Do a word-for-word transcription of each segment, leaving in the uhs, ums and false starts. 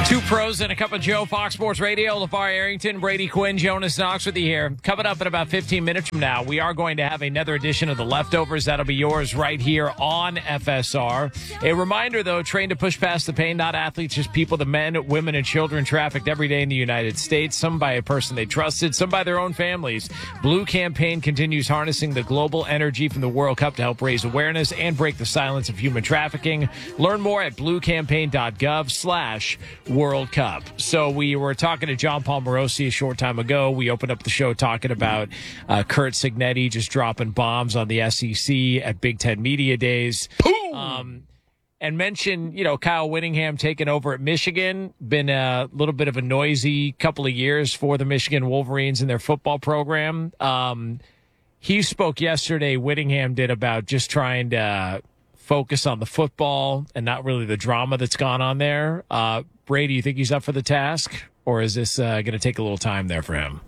Two pros and a cup of Joe, Fox Sports Radio. LeVar Arrington, Brady Quinn, Jonas Knox with you here. Coming up in about fifteen minutes from now, we are going to have another edition of The Leftovers. That'll be yours right here on F S R. A reminder, though, trained to push past the pain, not athletes, just people, the men, women, and children trafficked every day in the United States, some by a person they trusted, some by their own families. Blue Campaign continues harnessing the global energy from the World Cup to help raise awareness and break the silence of human trafficking. Learn more at bluecampaign.gov slash World Cup. So we were talking to John Palmarosi a short time ago. We opened up the show talking about uh, Curt Cignetti just dropping bombs on the S E C at Big Ten Media Days. Um, and mentioned, you know, Kyle Whittingham taking over at Michigan. Been a little bit of a noisy couple of years for the Michigan Wolverines and their football program. Um, he spoke yesterday, Whittingham did, about just trying to focus on the football and not really the drama that's gone on there. Uh, Brady, you think he's up for the task, or is this uh, going to take a little time there for him?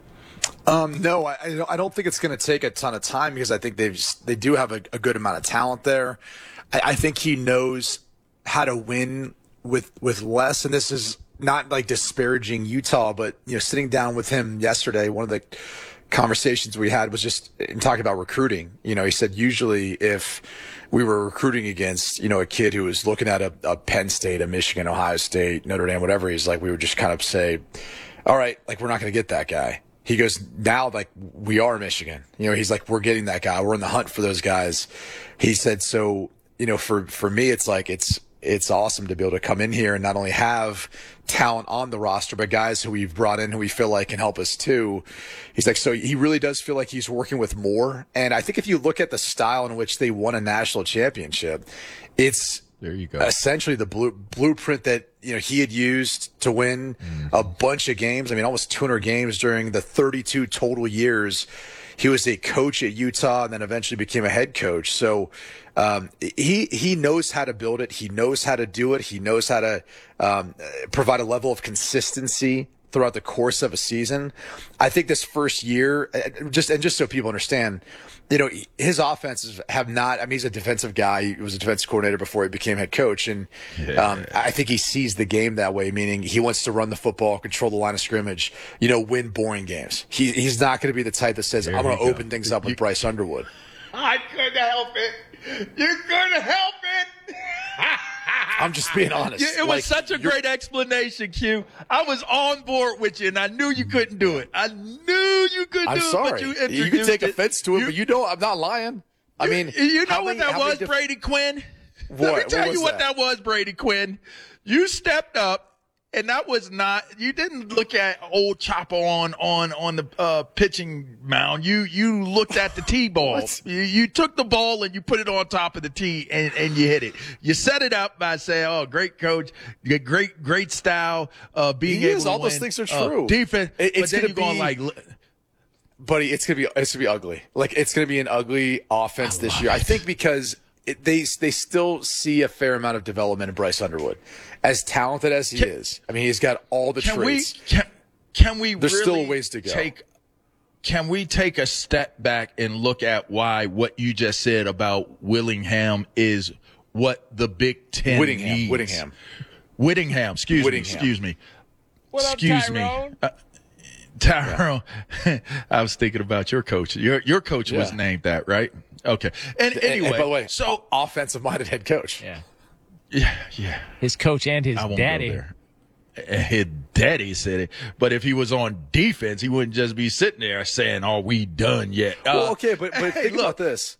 Um, no, I, I don't think it's going to take a ton of time because I think they've they do have a, a good amount of talent there. I, I think he knows how to win with with less, and this is not like disparaging Utah, but you know, sitting down with him yesterday, one of the conversations we had was just in talking about recruiting. You know, he said usually if we were recruiting against, you know, a kid who was looking at a, a Penn State, a Michigan, Ohio State, Notre Dame, whatever, he's like, we would just kind of say, all right, like, we're not going to get that guy. He goes, now, like, we are Michigan. You know, he's like, we're getting that guy. We're in the hunt for those guys. He said, so, you know, for, for me, it's like, it's, it's awesome to be able to come in here and not only have talent on the roster, but guys who we've brought in who we feel like can help us too. He's like, so he really does feel like he's working with more. And I think if you look at the style in which they won a national championship, it's there you go. essentially the blue, blueprint that, you know, he had used to win mm. a bunch of games. I mean, almost two hundred games during the thirty-two total years he was a coach at Utah and then eventually became a head coach. So um, he he knows how to build it. He knows how to do it. He knows how to um, provide a level of consistency throughout the course of a season. I think this first year, just and just so people understand, you know, his offenses have not. I mean, he's a defensive guy. He was a defensive coordinator before he became head coach, and yeah. um, I think he sees the game that way. Meaning, he wants to run the football, control the line of scrimmage, you know, win boring games. He he's not going to be the type that says, there "I'm going to open things up with you, Bryce Underwood." I couldn't help it. You couldn't help it. I'm just being honest. Yeah, it was like, such a great explanation, Q. I was on board with you, and I knew you couldn't do it. I knew you couldn't I'm do sorry. it, but you You can take it. offense to it, you, but you know I'm not lying. I mean, you, you know what many, that was, dif- Brady Quinn? What? Let me tell what you what that? that was, Brady Quinn. You stepped up. And that was not, you didn't look at old Chopper on, on, on the, uh, pitching mound. You, you looked at the tee ball. you, you took the ball and you put it on top of the tee and, and you hit it. You set it up by saying, oh, great coach, great, great style, uh, being he able is, to all win, those things are true. Uh, defense. It, it's but then going you're be, going like, buddy, it's going to be, it's going to be ugly. Like, it's going to be an ugly offense this year. It. I think because it, they, they still see a fair amount of development in Bryce Underwood. As talented as he can, is, I mean, he's got all the can traits. We, can, can we There's really still a ways to go. Take, can we take a step back and look at why what you just said about Willingham is what the Big Ten Whittingham, needs? Whittingham. Whittingham, excuse Whittingham. me, excuse me. What excuse up, Tyrone? me. Uh, Tyrone, yeah. I was thinking about your coach. Your your coach yeah. was named that, right? Okay. And, and anyway, and by the way, so offensive-minded head coach. Yeah. Yeah, yeah. His coach and his I won't daddy. Go there. His daddy said it. But if he was on defense, he wouldn't just be sitting there saying, "Are we done yet?" Uh, Well, okay, but, but hey, think look, about this.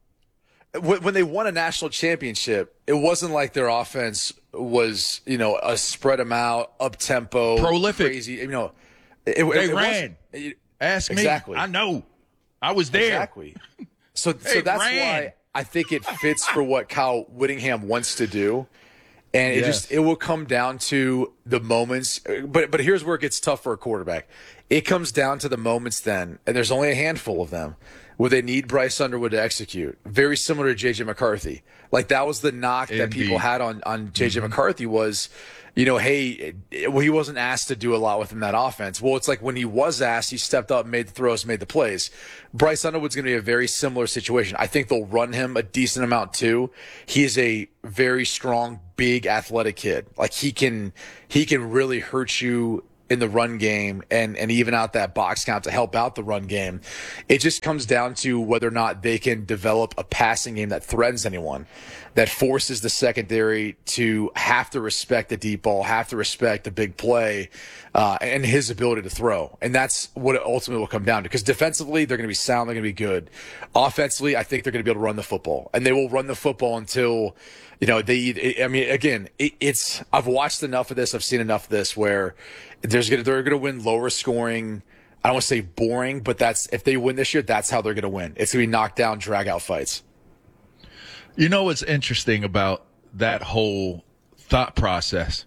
When, when they won a national championship, it wasn't like their offense was, you know, a spread them out, up tempo, prolific, crazy. You know, it, they it, it ran. It, Ask exactly. me. I know. I was there. Exactly. So, They so that's ran. why I think it fits for what Kyle Whittingham wants to do. And it Yes. just, it will come down to the moments. But, but here's where it gets tough for a quarterback. It comes down to the moments then, and there's only a handful of them, where they need Bryce Underwood to execute. Very similar to J J McCarthy. Like, that was the knock Indeed. that people had on, on J J mm-hmm. McCarthy was, you know, hey, well, he wasn't asked to do a lot within that offense. Well, it's like when he was asked, he stepped up, made the throws, made the plays. Bryce Underwood's going to be a very similar situation. I think they'll run him a decent amount too. He is a very strong, big, athletic kid. Like, he can, he can really hurt you in the run game and, and even out that box count to help out the run game. It just comes down to whether or not they can develop a passing game that threatens anyone, that forces the secondary to have to respect the deep ball, have to respect the big play, uh, and his ability to throw. And that's what it ultimately will come down to. Because defensively, they're going to be sound, they're going to be good. Offensively, I think they're going to be able to run the football. And they will run the football until, you know, they, I mean, again, it, it's, I've watched enough of this, I've seen enough of this where there's gonna, they're going to win lower scoring. I don't want to say boring, but that's, if they win this year, that's how they're going to win. It's going to be knockdown, drag out fights. You know what's interesting about that whole thought process?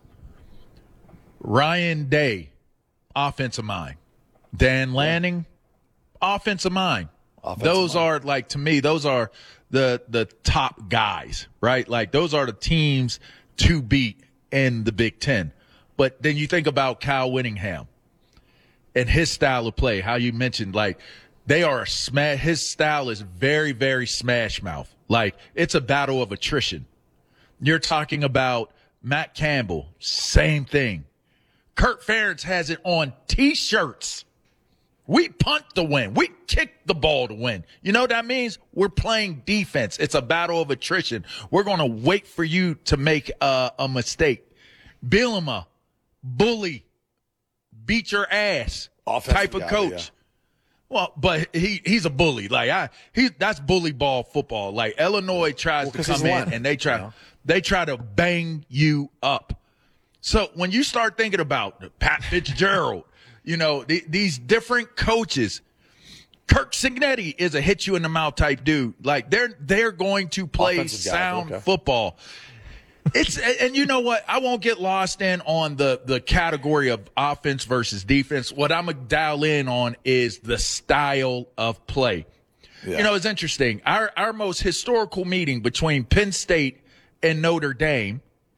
Ryan Day, offensive mind. Dan Lanning, yeah. offensive mind. Offensive those mind. Are, like, to me, those are the the top guys, right? Like, those are the teams to beat in the Big Ten. But then you think about Kyle Whittingham and his style of play, how you mentioned, like, they are a smash. His style is very, very smash mouth. Like, it's a battle of attrition. You're talking about Matt Campbell, same thing. Kirk Ferentz has it on T-shirts. We punt to win. We kick the ball to win. You know what that means? We're playing defense. It's a battle of attrition. We're going to wait for you to make uh, a mistake. Bielema, bully, beat your ass Offensive type of guy, coach. Yeah. Well, but he he's a bully. Like I he that's bully ball football. Like Illinois tries well, to come in and they try you know? they try to bang you up. So when you start thinking about Pat Fitzgerald, you know, the, these different coaches, Kirk Cignetti is a hit you in the mouth type dude. Like they're they're going to play Offensive sound guy, okay. football. It's and you know what? I won't get lost in on the the category of offense versus defense. What I'm gonna dial in on is the style of play. Yeah. You know, it's interesting. Our our most historical meeting between Penn State and Notre Dame,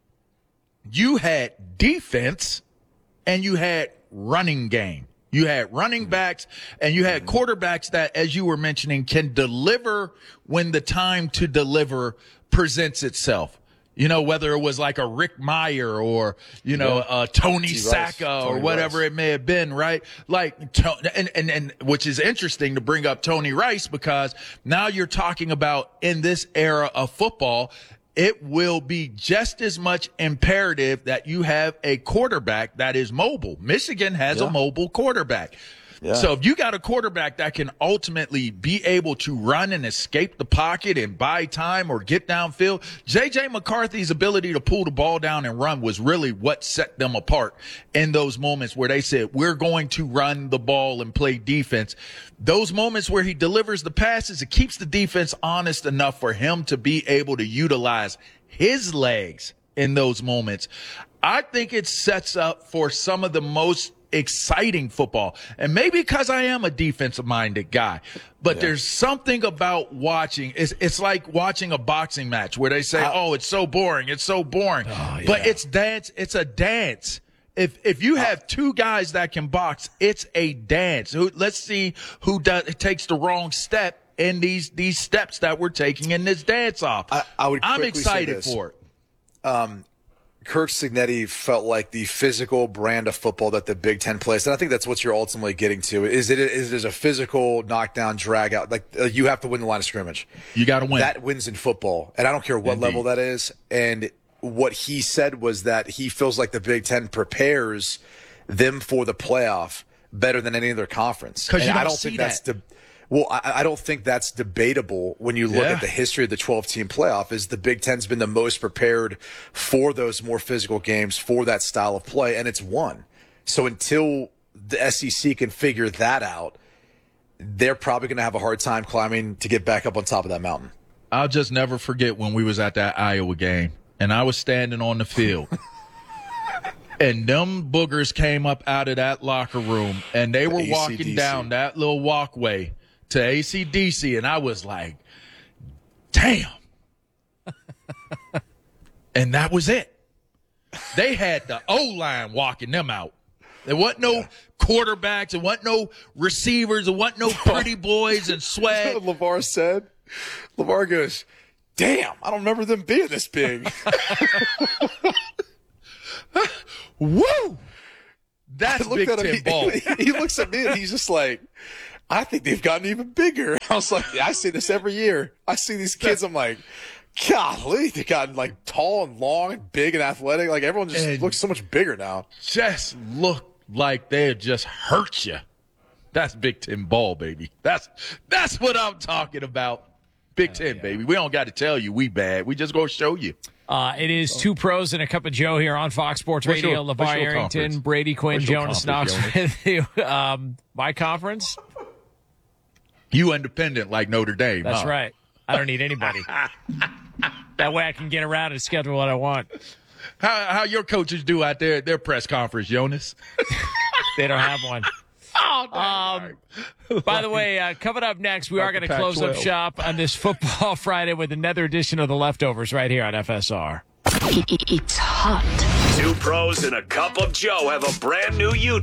you had defense and you had running game. You had running backs and you had quarterbacks that, as you were mentioning, can deliver when the time to deliver presents itself. You know, whether it was like a Rick Meyer or, you know, yeah. uh, Tony T. Sacca Rice. or Tony whatever Rice. It may have been, right? Like, and, and, and which is interesting to bring up Tony Rice because now you're talking about in this era of football, it will be just as much imperative that you have a quarterback that is mobile. Michigan has yeah. a mobile quarterback. Yeah. So if you got a quarterback that can ultimately be able to run and escape the pocket and buy time or get downfield, J J McCarthy's ability to pull the ball down and run was really what set them apart in those moments where they said, we're going to run the ball and play defense. Those moments where he delivers the passes, it keeps the defense honest enough for him to be able to utilize his legs in those moments. I think it sets up for some of the most exciting football. And maybe because I am a defensive minded guy, but yeah. there's something about watching. It's, it's like watching a boxing match where they say, I, oh, it's so boring. It's so boring, oh, yeah. but it's dance. It's a dance. If, if you have two guys that can box, it's a dance. Let's see who does, takes the wrong step in these, these steps that we're taking in this dance off. I, I would I'm excited for it. Um, Kirk Cignetti felt like the physical brand of football that the Big Ten plays. And I think that's what you're ultimately getting to. Is it is it a physical knockdown, drag out? Like uh, you have to win the line of scrimmage. You got to win. That wins in football. And I don't care what Indeed. level that is. And what he said was that he feels like the Big Ten prepares them for the playoff better than any other conference. Because I don't don't think that. that's the Well, I, I don't think that's debatable when you look yeah. at the history of the twelve-team playoff. Is the Big Ten's been the most prepared for those more physical games, for that style of play, and it's won. So until the S E C can figure that out, they're probably going to have a hard time climbing to get back up on top of that mountain. I'll just never forget when we was at that Iowa game, and I was standing on the field. And them boogers came up out of that locker room, and they were A C D C. walking down that little walkway to A C D C, and I was like, damn. And that was it. They had the O-line walking them out. There wasn't no yeah. quarterbacks. There wasn't no receivers. There wasn't no pretty boys and swag. You know what LeVar said? LeVar goes, damn, I don't remember them being this big. Woo! That's Big Ten ball. He, he looks at me and he's just like, I think they've gotten even bigger. I was like, I see this every year. I see these kids. I'm like, golly, they got like tall and long and big and athletic. Like everyone just and looks so much bigger now. Just look like they just hurt you. That's Big Ten ball, baby. That's that's what I'm talking about. Big uh, Ten, yeah. baby. We don't got to tell you we bad. We just go show you. Uh, it is two pros and a cup of Joe here on Fox Sports what's Radio. Your, LeVar Arrington, conference? Brady Quinn, what's Jonas Knox with you. Um, my conference? You independent like Notre Dame. That's huh? right. I don't need anybody. That way I can get around and schedule what I want. How how your coaches do out there at their press conference, Jonas? They don't have one. Oh, um, by the way, uh, coming up next, we like are going to close up shop on this Football Friday with another edition of The Leftovers right here on F S R. It's hot. Two pros and a cup of Joe have a brand new YouTube